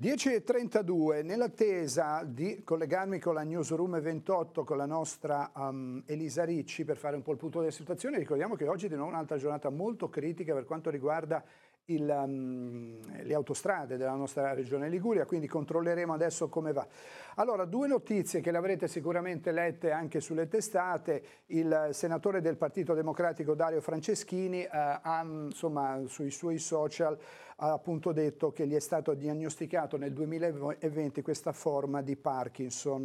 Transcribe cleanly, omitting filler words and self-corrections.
10:32, nell'attesa di collegarmi con la Newsroom 28 con la nostra Elisa Ricci per fare un po' il punto della situazione, ricordiamo che oggi è di nuovo un'altra giornata molto critica per quanto riguarda le autostrade della nostra regione Liguria, quindi controlleremo adesso come va. Allora, due notizie che le avrete sicuramente lette anche sulle testate. Il senatore del Partito Democratico Dario Franceschini insomma, sui suoi social ha appunto detto che gli è stato diagnosticato nel 2020 questa forma di Parkinson.